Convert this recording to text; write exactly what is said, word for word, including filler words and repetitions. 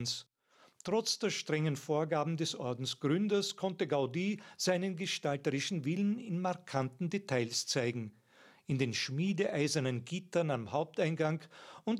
Trotz der strengen Vorgaben des Ordensgründers konnte Gaudí seinen gestalterischen Willen in markanten Details zeigen: in den schmiedeeisernen Gittern am Haupteingang und